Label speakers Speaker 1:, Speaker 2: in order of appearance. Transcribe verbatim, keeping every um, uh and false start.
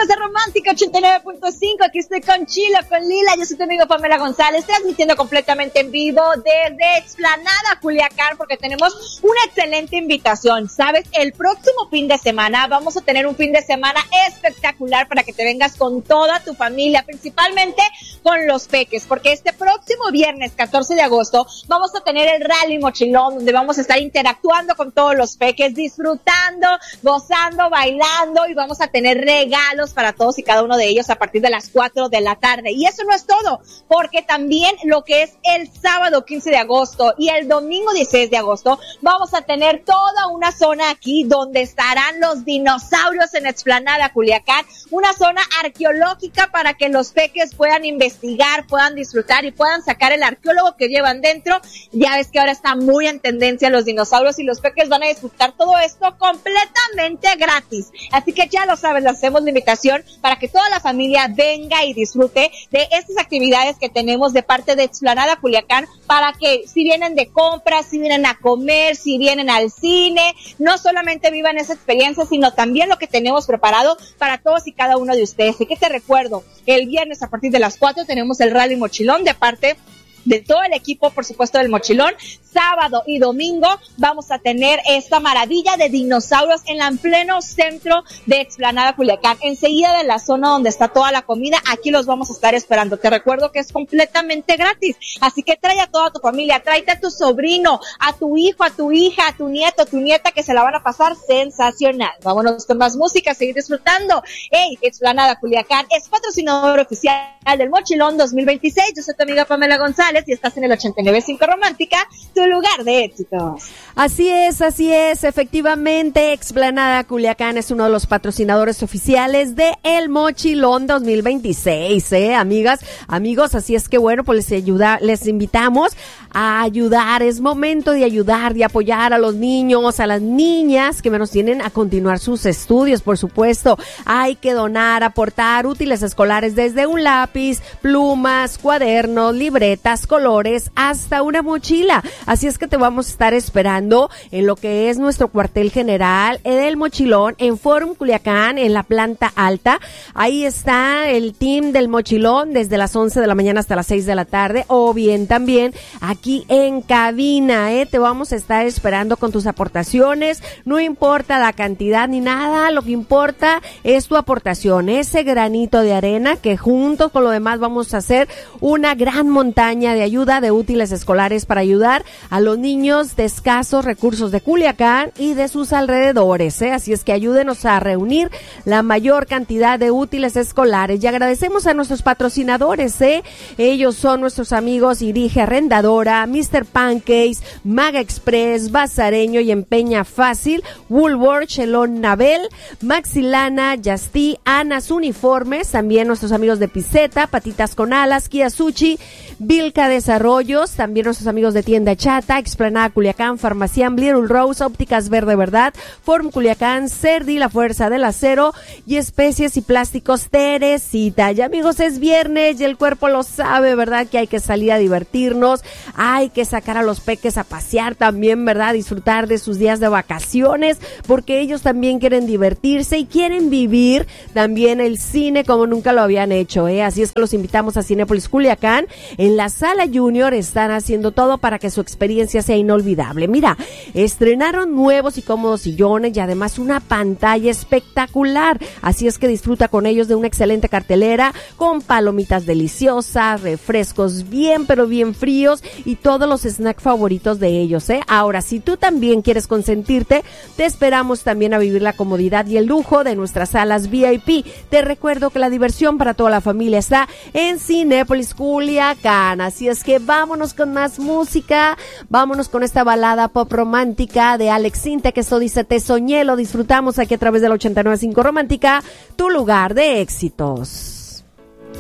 Speaker 1: amigos de Romántica ochenta y nueve punto cinco, aquí estoy con Chilo, con Lila, yo soy tu amigo Pamela González, transmitiendo completamente en vivo desde Explanada, Culiacán, porque tenemos una excelente invitación, ¿sabes? El próximo fin de semana vamos a tener un fin de semana espectacular para que te vengas con toda tu familia, principalmente con los peques, porque este próximo viernes catorce de agosto vamos a tener el Rally Mochilón, donde vamos a estar interactuando con todos los peques, disfrutando, gozando, bailando, y vamos a tener regalos para todos y cada uno de ellos a partir de las cuatro de la tarde. Y eso no es todo, porque también lo que es el sábado quince de agosto y el domingo dieciséis de agosto vamos a tener toda una zona aquí donde estarán los dinosaurios en Explanada, Culiacán, una zona arqueológica para que los peques puedan investigar, puedan disfrutar y puedan sacar el arqueólogo que llevan dentro. Ya ves que ahora está muy en tendencia los dinosaurios y los peques van a disfrutar todo esto completamente gratis. Así que ya lo sabes, le hacemos la invitación para que toda la familia venga y disfrute de estas actividades que tenemos de parte de Explanada Culiacán, para que si vienen de compras, si vienen a comer, si vienen al cine, no solamente vivan esa experiencia, sino también lo que tenemos preparado para todos y cada uno de ustedes. Y que te recuerdo, el viernes a partir de las cuatro tenemos el Rally Mochilón de parte de todo el equipo, por supuesto, del Mochilón. Sábado y domingo vamos a tener esta maravilla de dinosaurios en la en pleno centro de Explanada Culiacán, enseguida de la zona donde está toda la comida. Aquí los vamos a estar esperando. Te recuerdo que es completamente gratis, así que trae a toda tu familia, tráete a tu sobrino, a tu hijo, a tu hija, a tu nieto, a tu nieta, que se la van a pasar sensacional. Vámonos con más música, seguir disfrutando. Hey, Explanada Culiacán es patrocinador oficial del Mochilón dos mil veintiséis. Yo soy tu amiga Pamela González y estás en el ochenta y nueve punto cinco Romántica, tu lugar de éxitos.
Speaker 2: Así es, así es, efectivamente, Explanada Culiacán es uno de los patrocinadores oficiales de El Mochilón dos mil veintiséis, ¿eh, amigas, amigos? Así es que bueno, pues les ayuda, les invitamos a ayudar. Es momento de ayudar, de apoyar a los niños, a las niñas que menos tienen a continuar sus estudios, por supuesto. Hay que donar, aportar útiles escolares, desde un lápiz, plumas, cuadernos, libretas, colores, hasta una mochila. Así es que te vamos a estar esperando en lo que es nuestro cuartel general del Mochilón, en Forum Culiacán, en la planta alta. Ahí está el team del Mochilón desde las once de la mañana hasta las seis de la tarde, o bien también aquí en cabina, ¿eh? Te vamos a estar esperando con tus aportaciones. No importa la cantidad ni nada, lo que importa es tu aportación, ese granito de arena que juntos con lo demás vamos a hacer una gran montaña de ayuda, de útiles escolares para ayudar a los niños de escasos recursos de Culiacán y de sus alrededores, ¿eh? Así es que ayúdenos a reunir la mayor cantidad de útiles escolares. Y agradecemos a nuestros patrocinadores, ¿eh? Ellos son nuestros amigos Irige Arrendadora, mister Pancakes, Maga Express, Bazareño y Empeña Fácil, Woolworth, Shelon Nabel, Maxilana, Yastí, Anas Uniformes, también nuestros amigos de Piseta, Patitas con Alas, Kia Sushi, Vilca Desarrollos, también nuestros amigos de Tienda Chata, Explanada Culiacán, Farmacián, Little Rose, Ópticas Verde Verdad, Forum Culiacán, Cerdi, La Fuerza del Acero y Especies y Plásticos Teresita. Ya, amigos, es viernes y el cuerpo lo sabe, ¿verdad? Que hay que salir a divertirnos, hay que sacar a los peques a pasear también, ¿verdad? Disfrutar de sus días de vacaciones, porque ellos también quieren divertirse y quieren vivir también el cine como nunca lo habían hecho, ¿eh? Así es que los invitamos a Cinépolis Culiacán. En la Sala Junior están haciendo todo para que su experiencia sea inolvidable. Mira, estrenaron nuevos y cómodos sillones y además una pantalla espectacular. Así es que disfruta con ellos de una excelente cartelera con palomitas deliciosas, refrescos bien pero bien fríos y todos los snacks favoritos de ellos, ¿eh? Ahora, si tú también quieres consentirte, te esperamos también a vivir la comodidad y el lujo de nuestras salas V I P. Te recuerdo que la diversión para toda la familia está en Cinépolis Culiacán. Así es que vámonos con más música, vámonos con esta balada pop romántica de Alex Sintek, que esto dice Te Soñé. Lo disfrutamos aquí a través del ochenta y nueve punto cinco Romántica, tu lugar de éxitos.